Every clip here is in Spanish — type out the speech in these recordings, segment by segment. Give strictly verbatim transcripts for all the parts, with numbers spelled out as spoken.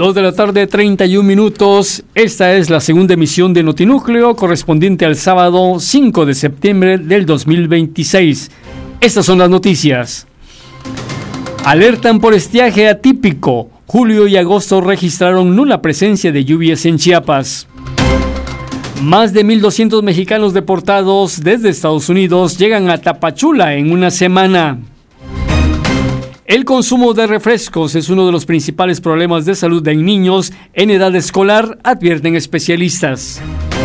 Dos de la tarde, treinta y un minutos. Esta es la segunda emisión de Notinúcleo, correspondiente al sábado cinco de septiembre del dos mil veintiséis. Estas son las noticias. Alertan por estiaje atípico. Julio y agosto registraron nula presencia de lluvias en Chiapas. Más de mil doscientos mexicanos deportados desde Estados Unidos llegan a Tapachula en una semana. El consumo de refrescos es uno de los principales problemas de salud en niños en edad escolar, advierten especialistas.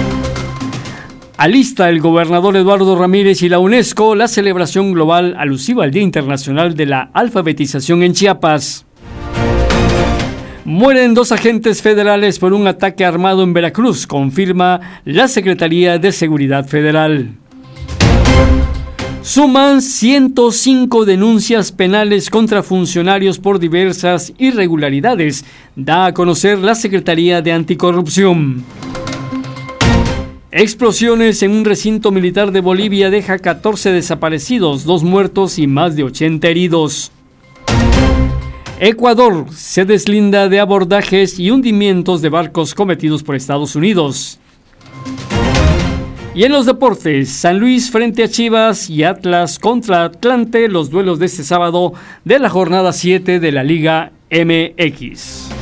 Alista el gobernador Eduardo Ramírez y la UNESCO la celebración global alusiva al Día Internacional de la Alfabetización en Chiapas. Mueren dos agentes federales por un ataque armado en Veracruz, confirma la Secretaría de Seguridad Federal. Suman ciento cinco denuncias penales contra funcionarios por diversas irregularidades, da a conocer la Secretaría de Anticorrupción. Explosiones en un recinto militar de Bolivia deja catorce desaparecidos, dos muertos y más de ochenta heridos. Ecuador se deslinda de abordajes y hundimientos de barcos cometidos por Estados Unidos. Y en los deportes, San Luis frente a Chivas y Atlas contra Atlante, los duelos de este sábado de la jornada siete de la Liga M X.